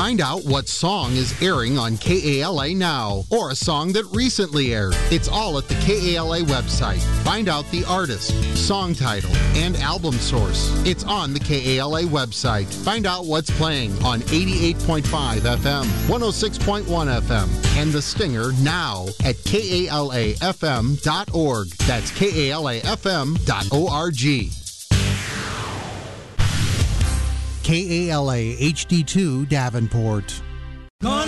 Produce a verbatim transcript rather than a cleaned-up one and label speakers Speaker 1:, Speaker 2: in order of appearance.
Speaker 1: Find out what song is airing on K A L A now, or a song that recently aired. It's all at the K A L A website. Find out the artist, song title, and album source. It's on the K A L A website. Find out what's playing on eighty-eight point five F M, one oh six point one F M, and The Stinger now at K A L A F M dot org. That's K A L A F M dot org. K A L A H D two Davenport.